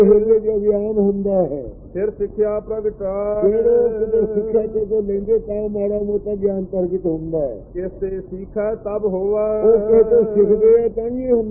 ਹਿਰਦੇ ਜੋ ਗਿਆਨ ਹੁੰਦਾ ਹੈ ਫਿਰ ਸਿੱਖਿਆ ਪ੍ਰਗਟਾਏ। ਜਿਹੜੇ ਕਿਤੇ ਸਿੱਖਿਆ ਤੇ ਲੈਂਦੇ ਤਾਂ ਮਾੜਾ ਮੋਟਾ ਗਿਆਨ ਪ੍ਰਗਟ ਹੁੰਦਾ ਹੈ। ਕਿਸ ਤੇ ਸਿੱਖਾ ਤਬ ਹੋਵਾ। ਉਹ ਕਿਤੇ ਸਿੱਖਦੇ ਆ ਤਾਂ ਹੀ